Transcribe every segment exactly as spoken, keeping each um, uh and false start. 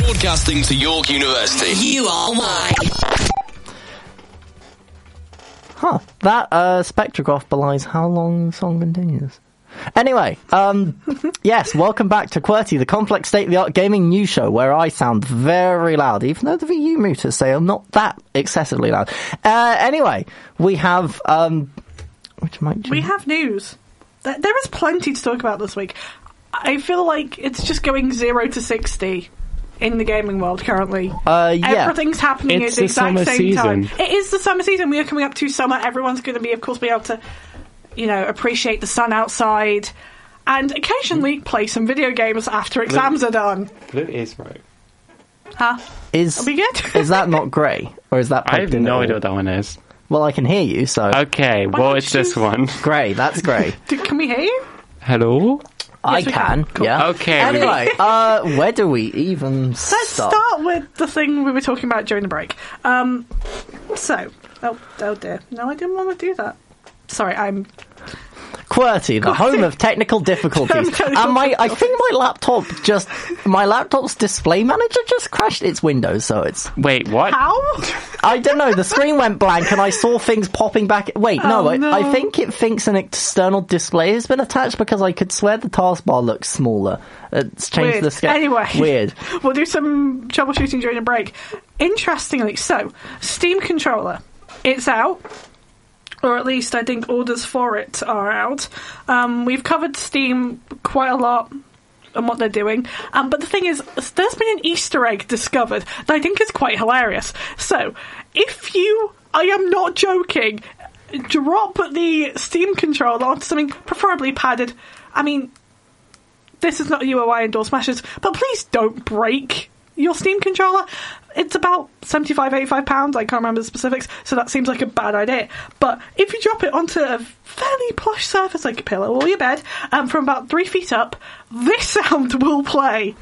Broadcasting to York University. You are why. Huh. That uh, spectrograph belies how long the song continues. Anyway, um, yes, welcome back to QWERTY, the complex state-of-the-art gaming news show, where I sound very loud, even though the V U meters say I'm not that excessively loud. Uh, anyway, we have, um, which might we have news. There is plenty to talk about this week. I feel like it's just going zero to sixty in the gaming world currently. Uh, yeah. Everything's happening it's at the exact summer same season. time. It is the summer season. We are coming up to summer. Everyone's going to be, of course, be able to, you know, appreciate the sun outside and occasionally play some video games after exams Blue, are done. Blue is right. Huh? Is, Are we good? Is that not grey? Or is that I have piped in no at idea all? what that one is. Well, I can hear you, so... Okay, Why well, don't it's you- this one. Grey, that's grey. Can we hear you? Hello? I Yes, we can, can. Cool. yeah. Okay. Anyway, uh, where do we even Let's start? start with the thing we were talking about during the break. Um, so, oh, oh dear. No, I didn't want to do that. Sorry, I'm... QWERTY, the home of technical difficulties. Technical and my, I think my laptop just, my laptop's display manager just crashed its Windows, so it's, Wait, what? How? I don't know, the screen went blank and I saw things popping back. Wait, no, Oh, I, no. I think it thinks an external display has been attached because I could swear the taskbar looks smaller. It's changed Weird. the scale. Anyway. Weird. We'll do some troubleshooting during the break. Interestingly, so, Steam Controller. It's out. Or at least I think orders for it are out. Um, we've covered Steam quite a lot and what they're doing. Um, but the thing is, there's been an Easter egg discovered that I think is quite hilarious. So, if you... I am not joking. Drop the Steam controller onto something preferably padded. I mean, this is not a U O I endorse Smashers, but please don't break your Steam controller. It's about seventy-five, eighty-five pounds, I can't remember the specifics, so that seems like a bad idea. But if you drop it onto a fairly plush surface like a pillow or your bed, um, from about three feet up, this sound will play.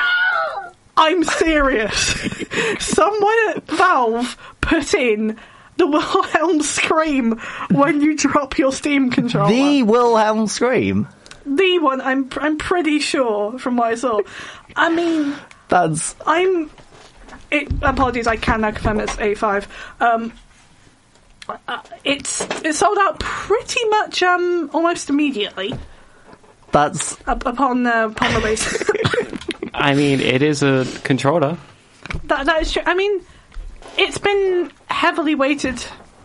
I'm serious. Someone at Valve put in the Wilhelm scream when you drop your Steam controller. The Wilhelm scream. The one, I'm I'm pretty sure from what I saw. I mean, That's... I'm... It, apologies, I can now confirm it's A five. Um, uh, it's it sold out pretty much um almost immediately That's... up, upon uh, upon release. I mean, it is a controller. that that is true. I mean, it's been heavily weighted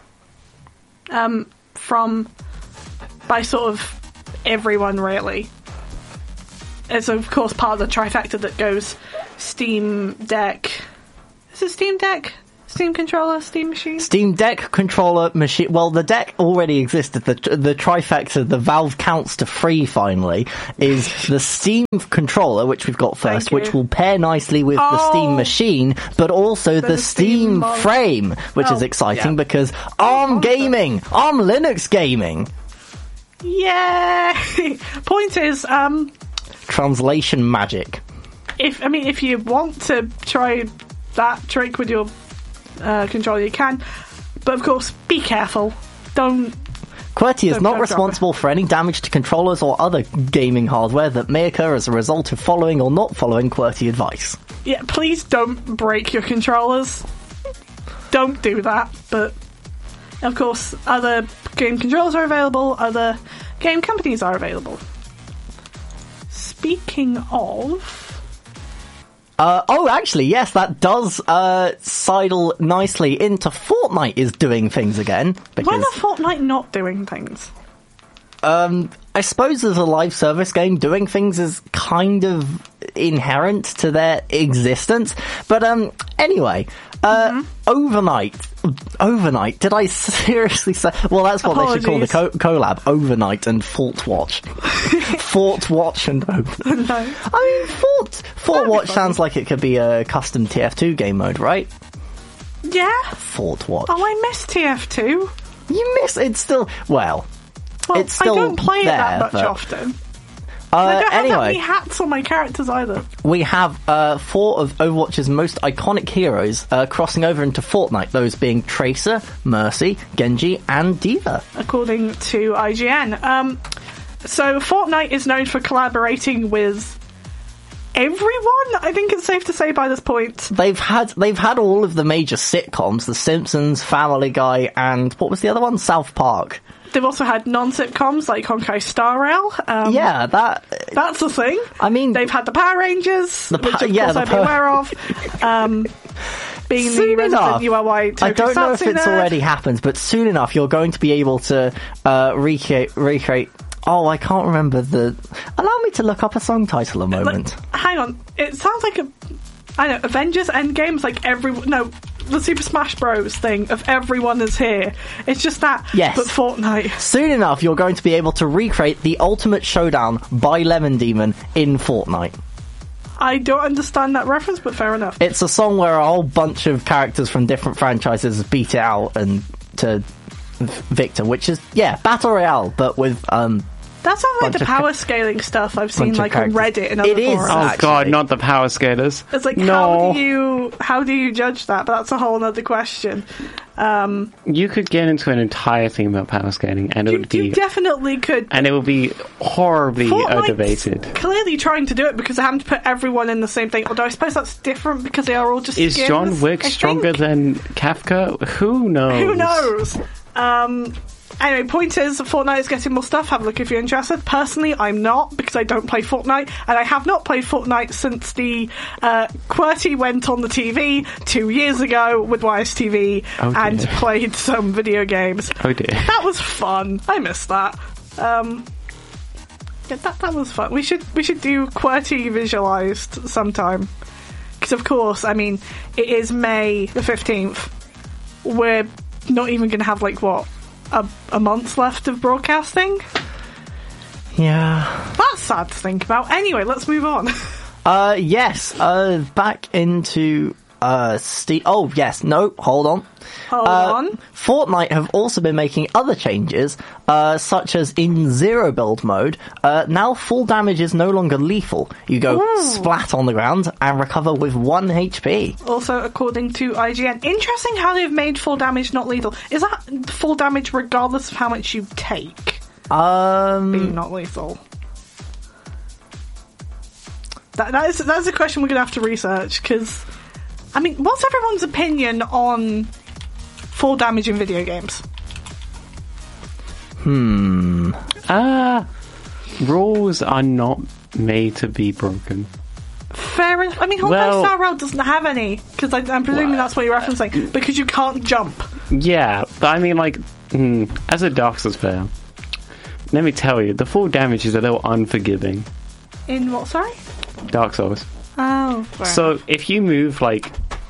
um from by sort of everyone really. It's of course part of the trifecta that goes Steam Deck. Is it Steam Deck? Steam controller? Steam machine? Steam Deck controller machine. Well, the deck already existed. The the trifecta, the Valve counts to three. Finally, is the Steam controller, which we've got first, Thank you. which will pair nicely with Oh. the Steam machine, but also the, the Steam, Steam mod- frame, which Oh, is exciting yeah. because ARM awesome. gaming, ARM Linux gaming. Yeah. Point is, um, Translation magic. if I mean, if you want to try that trick with your uh, controller, you can. But of course, be careful. Don't. QWERTY is Don't- not don't drop responsible for any damage to controllers or other gaming hardware that may occur as a result of following or not following QWERTY advice. Yeah, please don't break your controllers. Don't do that. But of course, other game controllers are available. Other game companies are available. Speaking of. Uh, oh, actually, yes, that does uh, sidle nicely into Fortnite is doing things again. Because, When are Fortnite not doing things? um, I suppose as a live service game, doing things is kind of inherent to their existence. But um, anyway, uh, Mm-hmm. overnight, overnight. Did I seriously say? Well, that's what they should call the co- collab: overnight and Fort Watch. Fort Watch and overnight. No. I mean, Fort Fort That'd be Watch fun. sounds like it could be a custom T F two game mode, right? Yeah. Fort Watch. Oh, I miss T F two. You miss it's still well. Well, It's still I don't play there, it that much but- often. Uh, I don't have that anyway, many hats on my characters either. we have uh, four of Overwatch's most iconic heroes uh, crossing over into Fortnite. Those being Tracer, Mercy, Genji, and D.Va. According to I G N. Um, so Fortnite is known for collaborating with everyone, I think it's safe to say by this point. They've had they've had all of the major sitcoms: The Simpsons, Family Guy, and what was the other one? South Park. They've also had non-sitcoms like Honkai Star Rail. Um, Yeah, that. That's the thing. I mean, They've had the Power Rangers, The pa- which of yeah, course the I'd be Power- aware of. Um, being the soon resident enough. U R Y Tokusatsu I don't know if it's nerd. already happened, but soon enough you're going to be able to uh, recreate. recreate Oh, I can't remember the. Allow me to look up a song title a moment. Like, hang on, it sounds like a, I don't know, Avengers Endgame's like every no, the Super Smash Bros thing of everyone is here. It's just that, Yes. but Fortnite. Soon enough, you're going to be able to recreate the Ultimate Showdown by Lemon Demon in Fortnite. I don't understand that reference, but fair enough. It's a song where a whole bunch of characters from different franchises beat it out and to Victor, which is yeah, Battle Royale, but with um. That sounds like bunch the of power ca- scaling stuff I've seen bunch of like on characters. Reddit and other It is, forums. Oh actually. god, not the power skaters. It's like no. how do you how do you judge that? But that's a whole other question. Um, You could get into an entire theme about power skating, and it you, would be you definitely could. and it would be horribly Fortnite's debated. clearly trying to do it because they haven't put everyone in the same thing. Although I suppose that's different because they are all just Is skins, John Wick I stronger think. than Kafka? Who knows? Who knows? Um, anyway, point is, Fortnite is getting more stuff. Have a look if you're interested. Personally, I'm not, because I don't play Fortnite, and I have not played Fortnite since the uh, QWERTY went on the T V two years ago with Y S T V Oh, and dear. played some video games. Oh dear. That was fun. I missed that. Um, yeah, that that was fun. We should we should do QWERTY visualized sometime. Because of course, I mean, it is May the fifteenth. We're not even going to have like what a a month left of broadcasting. Yeah. That's sad to think about. Anyway, let's move on. Uh, yes. Uh, back into uh, Steam. Oh, yes. No, hold on. Hold Uh, on. Fortnite have also been making other changes, uh, such as in zero build mode, uh, now full damage is no longer lethal. You go Ooh. splat on the ground and recover with one H P. Also, according to I G N, interesting how they've made full damage not lethal. Is that full damage regardless of how much you take? Um, Being not lethal. That, that is that's a question we're going to have to research, because, I mean, what's everyone's opinion on full damage in video games? hmm. Ah, rules are not made to be broken. Fair enough. I mean, Honkai Well- Star Rail doesn't have any, because I'm presuming that's what you're referencing, because you can't jump. Yeah, but I mean, like, mm, as a Dark Souls player, let me tell you, the full damage is a little unforgiving. In what, sorry? Dark Souls. Oh, fair So enough. if you move like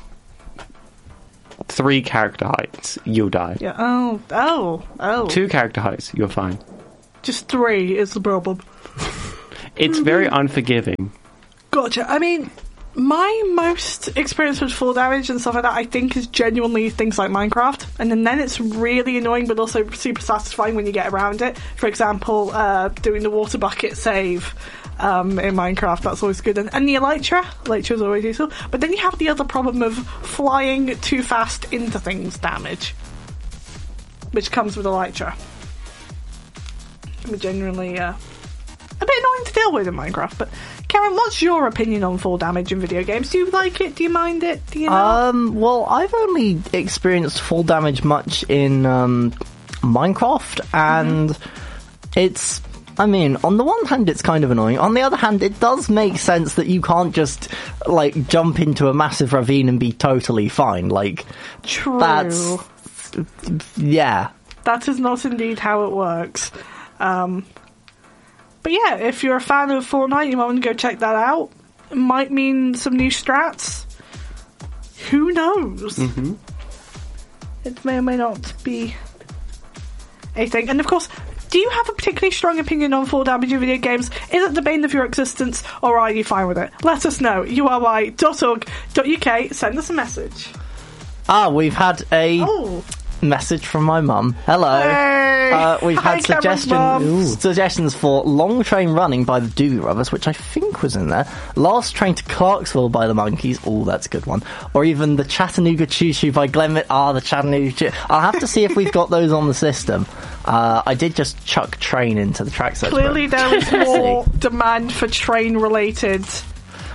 three character heights, you'll die. Yeah. Oh, oh, oh. Two character heights, you're fine. Just three is the problem. It's very unforgiving. Gotcha. I mean, my most experience with full damage and stuff like that, I think, is genuinely things like Minecraft. And then, then it's really annoying, but also super satisfying when you get around it. For example, uh, doing the water bucket save um, in Minecraft, that's always good. And, and the Elytra, Elytra is always useful. But then you have the other problem of flying too fast into things damage, which comes with Elytra. But genuinely, uh, a bit annoying to deal with in Minecraft. But Karen, what's your opinion on full damage in video games? Do you like it? Do you mind it? Do you know? Um, well, I've only experienced full damage much in um, Minecraft, and Mm-hmm. it's, I mean, on the one hand, it's kind of annoying. On the other hand, it does make sense that you can't just, like, jump into a massive ravine and be totally fine. Like, True. that's, yeah. That is not indeed how it works. Um, but yeah, if you're a fan of Fortnite, you might want to go check that out. It might mean some new strats. Who knows? Mm-hmm. It may or may not be a thing. And of course, do you have a particularly strong opinion on full damage in video games? Is it the bane of your existence, or are you fine with it? Let us know. U R Y dot org dot U K. Send us a message. Ah, we've had a Oh. message from my mum. Hello. Hey. Uh, we've Hi, had Cameron's suggestion, mum. ooh, suggestions for Long Train Running by the Doobie Brothers, which I think was in there. Last Train to Clarksville by the Monkees. Oh, that's a good one. Or even the Chattanooga Choo Choo by Glenn Mc... Ah, the Chattanooga Choo... I'll have to see if we've got those on the system. Uh, I did just chuck train into the track search. Clearly, but- there is more demand for train-related.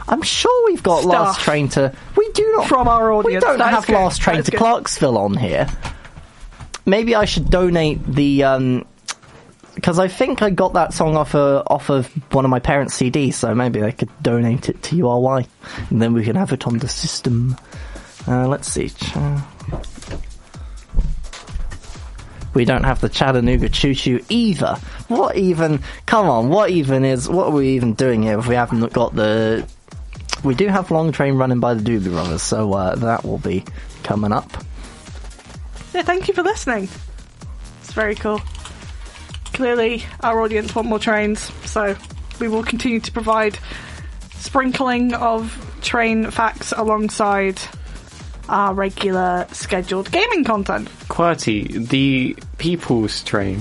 I'm sure we've got Stuff. Last Train to... We do not... From our We audience. don't That is have good. Last Train That is to good. Clarksville on here. Maybe I should donate the... um because I think I got that song off, a, off of one of my parents' C Ds, so maybe I could donate it to U R Y. And then we can have it on the system. Uh, let's see. Ch- We don't have the Chattanooga Choo Choo either. What even... Come on, what even is... What are we even doing here if we haven't got the... We do have Long Train Running by the Doobie Brothers, so uh, that will be coming up. Yeah, thank you for listening. It's very cool. Clearly, our audience want more trains, so we will continue to provide sprinkling of train facts alongside our regular scheduled gaming content. QWERTY, the People's Train.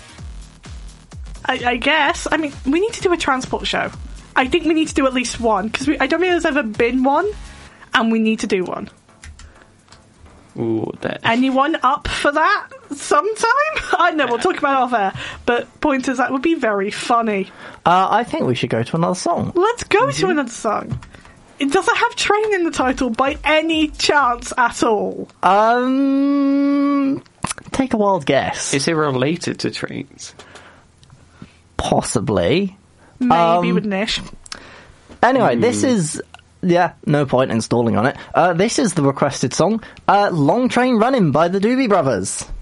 I, I guess. I mean, we need to do a transport show. I think we need to do at least one, because I don't think there's ever been one, and we need to do one. Ooh, that. Anyone up for that sometime? I know, we'll talk about it off air, but point is that would be very funny. Uh, I think we should go to another song. Let's go to another song. It doesn't have train in the title by any chance at all. Um... Take a wild guess. Is it related to trains? Possibly. Maybe Um, with Nish. Anyway, this is... Yeah, no point in stalling on it. Uh, this is the requested song, uh, Long Train Running by the Doobie Brothers.